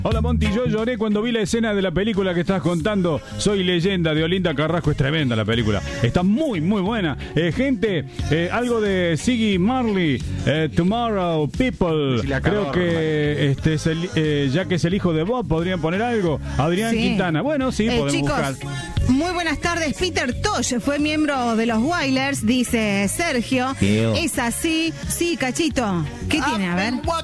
Hola Monty, yo lloré cuando vi la escena de la película que estás contando. Soy Leyenda, de Olinda Carrasco. Es tremenda la película. Está muy, muy buena. Gente, algo de Ziggy Marley, Tomorrow, People. Creo que ya que es el hijo de Bob, podrían poner algo. Adrián Quintana. Bueno, sí, podemos chicos, buscar. Muy buenas tardes. Peter Tosh fue miembro de los Wailers, dice Sergio. Es así. Sí, Cachito. ¿Qué tiene? A ver.